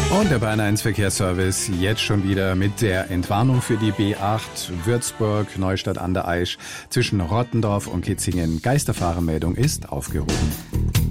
Und der Bayern 1 Verkehrsservice jetzt schon wieder mit der Entwarnung für die B8 Würzburg-Neustadt an der Aisch zwischen Rottendorf und Kitzingen. Geisterfahrermeldung ist aufgehoben.